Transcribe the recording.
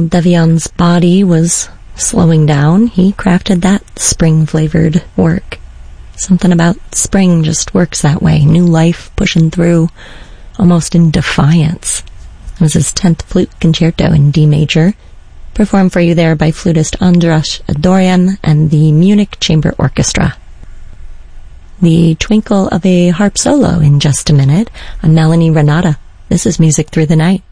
while Devian's body was slowing down, he crafted that spring-flavored work. Something about spring just works that way, new life pushing through, almost in defiance. It was his 10th flute concerto in D major, performed for you there by flutist Andras Dorian and the Munich Chamber Orchestra. The twinkle of a harp solo in just a minute on Melanie Renata. This is Music Through the Night.